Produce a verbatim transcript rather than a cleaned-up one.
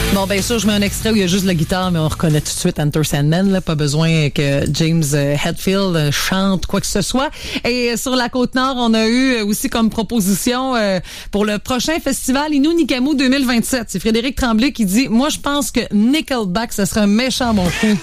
Bon, bien sûr, je mets un extrait où il y a juste la guitare, mais on reconnaît tout de suite Enter Sandman, là. Pas besoin que James Hetfield chante quoi que ce soit. Et sur la Côte-Nord, on a eu aussi comme proposition euh, pour le prochain festival Innu Nikamu deux mille vingt-sept. C'est Frédéric Tremblay qui dit « Moi, je pense que Nickelback, ce serait un méchant bon coup. »